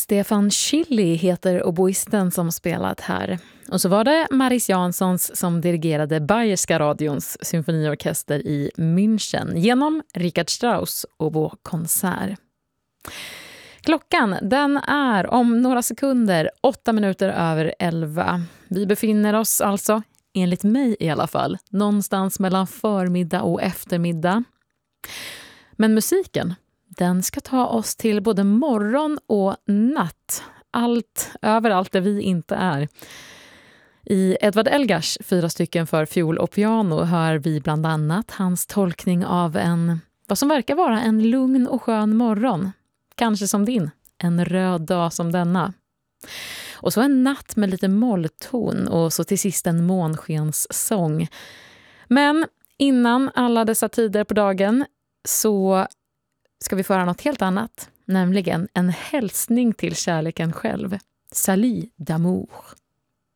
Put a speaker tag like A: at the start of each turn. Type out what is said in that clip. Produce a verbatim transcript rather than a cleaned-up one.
A: Stefan Chilli heter oboisten som spelat här. Och så var det Maris Janssons som dirigerade Bayerska radions symfoniorkester i München genom Richard Strauss obokonsert. Klockan den är om några sekunder åtta minuter över elva. Vi befinner oss alltså, enligt mig i alla fall, någonstans mellan förmiddag och eftermiddag. Men musiken, den ska ta oss till både morgon och natt. Allt, överallt där vi inte är. I Edvard Elgars fyra stycken för fiol och piano hör vi bland annat hans tolkning av en, vad som verkar vara en lugn och skön morgon. Kanske som din, en röd dag som denna. Och så en natt med lite mollton och så till sist en månskenssång. Men innan alla dessa tider på dagen så ska vi föra något helt annat, nämligen en hälsning till kärleken själv. Salut d'amour.